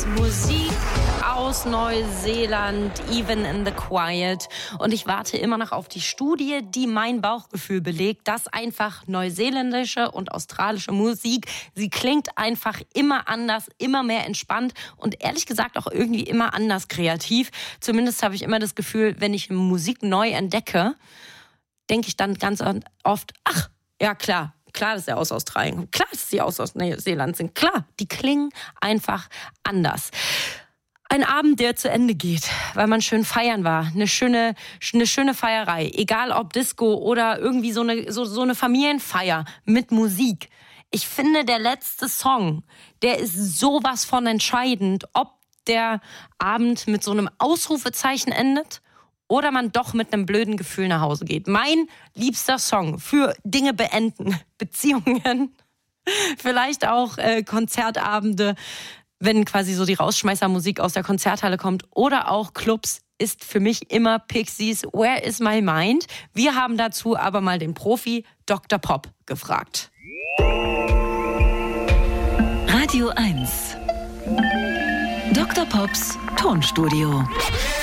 Musik aus Neuseeland, Even in the Quiet. Und ich warte immer noch auf die Studie, die mein Bauchgefühl belegt, dass einfach neuseeländische und australische Musik, sie klingt einfach immer anders, immer mehr entspannt und ehrlich gesagt auch irgendwie immer anders kreativ. Zumindest habe ich immer das Gefühl, wenn ich Musik neu entdecke, denke ich dann ganz oft, ach, ja klar, dass sie aus Australien, klar, dass sie aus Neuseeland sind, klar, die klingen einfach anders. Ein Abend, der zu Ende geht, weil man schön feiern war, eine schöne Feierei, egal ob Disco oder irgendwie so eine Familienfeier mit Musik. Ich finde, der letzte Song, der ist sowas von entscheidend, ob der Abend mit so einem Ausrufezeichen endet oder man doch mit einem blöden Gefühl nach Hause geht. Mein liebster Song für Dinge beenden, Beziehungen, vielleicht auch Konzertabende, wenn quasi so die Rausschmeißermusik aus der Konzerthalle kommt oder auch Clubs, ist für mich immer Pixies, Where is my mind? Wir haben dazu aber mal den Profi Dr. Pop gefragt. Radio 1 Dr. Pops Tonstudio.